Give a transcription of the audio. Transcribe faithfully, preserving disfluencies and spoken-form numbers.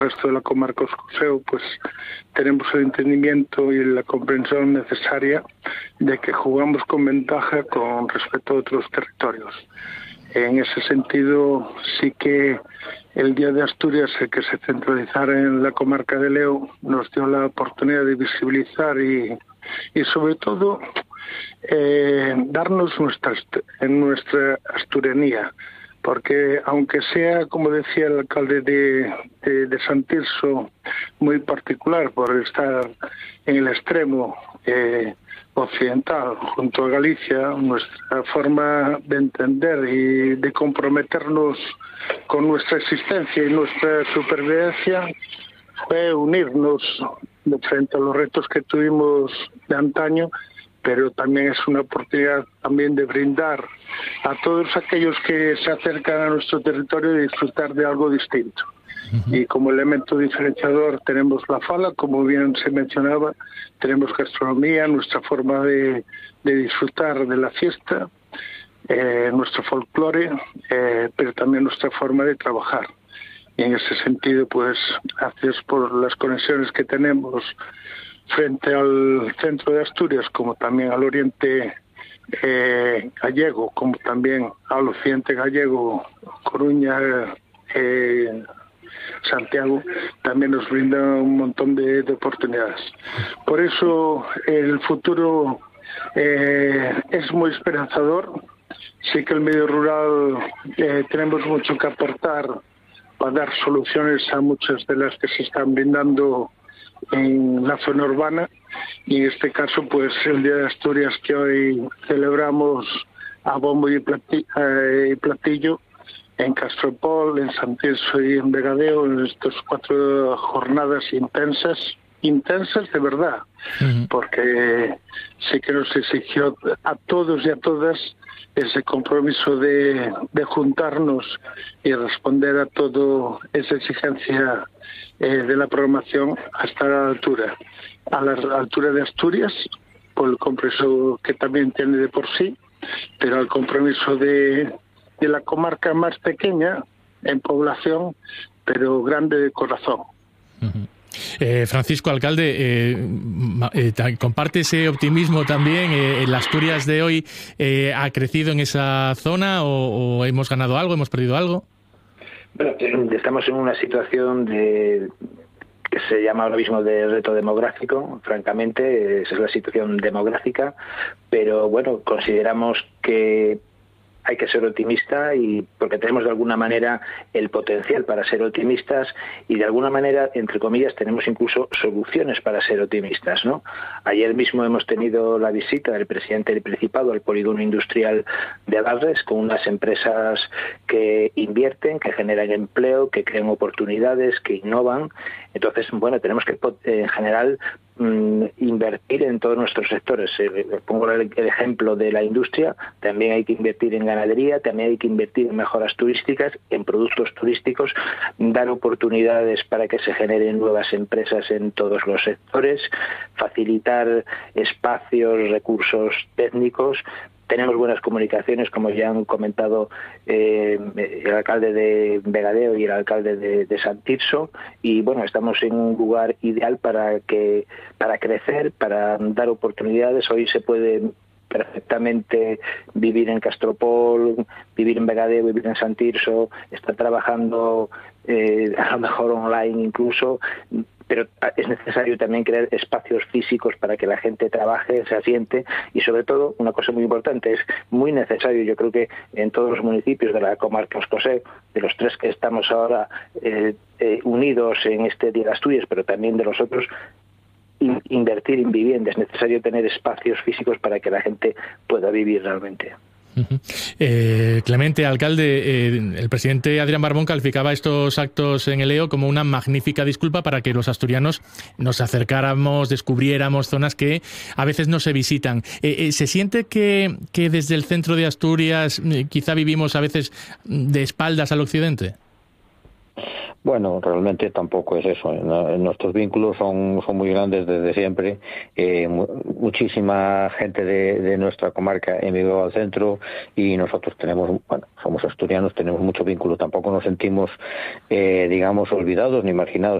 resto de la comarca Escoseo, pues tenemos el entendimiento y la comprensión necesaria de que jugamos con ventaja con respecto a otros territorios. En ese sentido, sí que el Día de Asturias, el que se centralizara en la comarca de Leo, nos dio la oportunidad de visibilizar y, y sobre todo, eh, darnos nuestra, en nuestra asturianía. Porque aunque sea, como decía el alcalde de, de, de San Tirso, muy particular por estar en el extremo eh, occidental, junto a Galicia, nuestra forma de entender y de comprometernos con nuestra existencia y nuestra supervivencia fue unirnos frente a los retos que tuvimos de antaño, pero también es una oportunidad también de brindar a todos aquellos que se acercan a nuestro territorio de disfrutar de algo distinto. Uh-huh. Y como elemento diferenciador tenemos la fala, como bien se mencionaba, tenemos gastronomía, nuestra forma de, de disfrutar de la fiesta, eh, nuestro folclore, eh, pero también nuestra forma de trabajar. Y en ese sentido, pues, gracias por las conexiones que tenemos frente al centro de Asturias, como también al oriente eh, gallego, como también al occidente gallego, Coruña, eh, Santiago, también nos brinda un montón de, de oportunidades. Por eso el futuro eh, es muy esperanzador. Sí que el medio rural eh, tenemos mucho que aportar para dar soluciones a muchas de las que se están brindando en la zona urbana, y en este caso pues el Día de Asturias que hoy celebramos a bombo y platillo en Castropol, en San Tirso y en Vegadeo, en estas cuatro jornadas intensas, intensas de verdad, uh-huh. porque sí que nos exigió a todos y a todas ese compromiso de, de juntarnos y responder a toda esa exigencia eh, de la programación a estar a la altura, a la altura de Asturias, por el compromiso que también tiene de por sí, pero al compromiso de, de la comarca más pequeña en población, pero grande de corazón. Uh-huh. Eh, Francisco, alcalde, eh, eh, ¿comparte ese optimismo también? Eh, ¿La Asturias de hoy eh, ha crecido en esa zona o, o hemos ganado algo, hemos perdido algo? Bueno, estamos en una situación de que se llama ahora mismo de reto demográfico, francamente, esa es la situación demográfica, pero bueno, consideramos que hay que ser optimista y porque tenemos de alguna manera el potencial para ser optimistas y de alguna manera, entre comillas, tenemos incluso soluciones para ser optimistas, ¿no? Ayer mismo hemos tenido la visita del presidente del Principado al polígono industrial de Adarres con unas empresas que invierten, que generan empleo, que crean oportunidades, que innovan. Entonces, bueno, tenemos que en general invertir en todos nuestros sectores. Pongo el ejemplo de la industria, también hay que invertir en ganadería, también hay que invertir en mejoras turísticas, en productos turísticos, dar oportunidades para que se generen nuevas empresas en todos los sectores, facilitar espacios, recursos técnicos. Tenemos buenas comunicaciones, como ya han comentado eh, el alcalde de Vegadeo y el alcalde de, de San Tirso, y bueno, estamos en un lugar ideal para que para crecer, para dar oportunidades. Hoy se puede perfectamente vivir en Castropol, vivir en Vegadeo, vivir en San Tirso, estar trabajando eh, a lo mejor online incluso, pero es necesario también crear espacios físicos para que la gente trabaje, se asiente y sobre todo, una cosa muy importante, es muy necesario, yo creo que en todos los municipios de la comarca Escoseo, de los tres que estamos ahora eh, eh, unidos en este Día de Asturias, pero también de los otros, in, invertir en vivienda, es necesario tener espacios físicos para que la gente pueda vivir realmente. Uh-huh. Eh, Clemente, alcalde, eh, el presidente Adrián Barbón calificaba estos actos en el E O como una magnífica disculpa para que los asturianos nos acercáramos, descubriéramos zonas que a veces no se visitan. Eh, eh, ¿Se siente que, que desde el centro de Asturias eh, quizá vivimos a veces de espaldas al occidente? Bueno, realmente tampoco es eso. Nuestros vínculos son, son muy grandes desde siempre. Eh, muchísima gente de, de nuestra comarca emigró al centro y nosotros tenemos, bueno, somos asturianos, tenemos mucho vínculo. Tampoco nos sentimos, eh, digamos, olvidados ni marginados.